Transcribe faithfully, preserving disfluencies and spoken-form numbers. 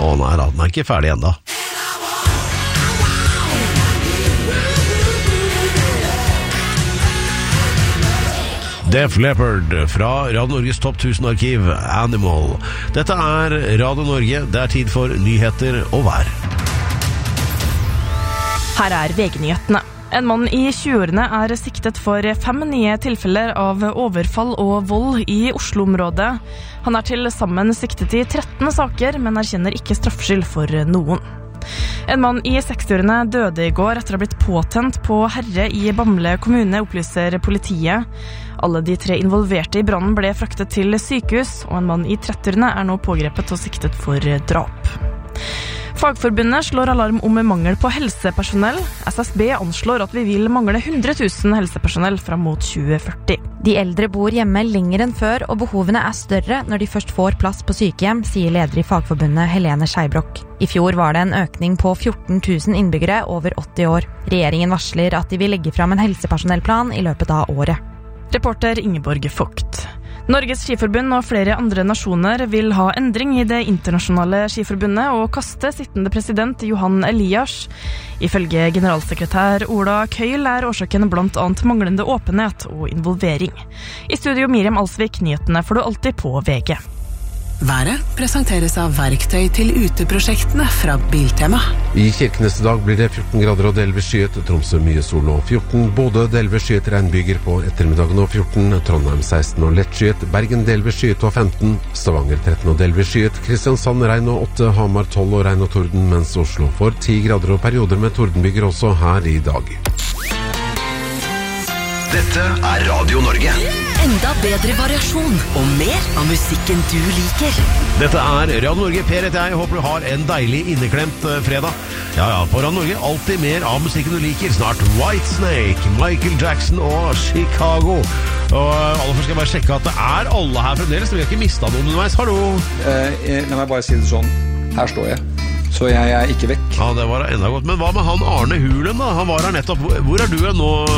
Å nei da, den er ikke ferdig enda. Def Leppard fra Radio Norges Topp tusen-arkiv, Animal. Dette er Radio Norge, det er tid for nyheter og vær. Her er V G-nyhetene. En mann i tjueårene er siktet for fem nye tilfeller av overfall og vold i Oslo-området. Han er til sammen siktet i tretten saker, men erkjenner ikke straffskyld for noen. En mann i sekstiårene døde i går etter å ha blitt påtent på Herre i Bamble kommune, opplyser politiet. Alle de tre involverte i brannen ble fraktet til sykehus, og en mann i trettiårene er nå pågrepet og siktet for drap. Fagforbundet slår alarm om mangel på helsepersonell. S S B anslår at vi vil mangle hundre tusen helsepersonell fram mot tjue førti. De eldre bor hjemme lenger enn før, og behovene er større når de først får plass på sykehjem, sier leder i Fagforbundet Helene Skeibrok. I fjor var det en økning på fjorten tusen innbyggere over åtti år. Regjeringen varsler at de vil legge fram en helsepersonellplan i løpet av året. Reporter Ingeborg Vogt. Norges skiforbund og flere andre nasjoner vil ha endring i det internasjonale skiforbundet og kaste sittende president Johan Elias. Ifølge generalsekretær Ola Køyl er årsaken blant annet manglende åpenhet og involvering. I studio Miriam Alsvik, nyhetene får du alltid på V G. Været presenteres av verktøy til uteprosjektene fra Biltema. I Kirkenes i dag blir det fjorten grader og delvis skyet, Tromsø mye sol og fjorten, Bodø delvis skyet regnbyger på ettermiddagen og fjorten, Trondheim seksten og lett skyet, Bergen delvis skyet og femten, Stavanger tretten og delvis skyet, Kristiansand regn og åtte, Hamar tolv og regn og torden, mens Oslo får ti grader og perioder med tordenbyger også her i dag. Dette er Radio Norge. Enda bedre variasjon og mer av musikken du liker. Dette er Radio Norge. Per heter jeg. Håper du har en deilig inneklemt uh, fredag. Ja, ja, på Radio Norge alltid mer av musikken du liker. Snart Whitesnake, Michael Jackson og Chicago. Og uh, aller først skal jeg bare sjekke at det er alle her fremdeles. Vi har ikke mistet noen underveis. Hallo! Eh, la meg bare si det sånn. Her står jeg. Så jeg er ikke vekk. Ja, det var enda godt. Men hva med han Arne Hulen da? Han var her nettopp. Hvor er du nå?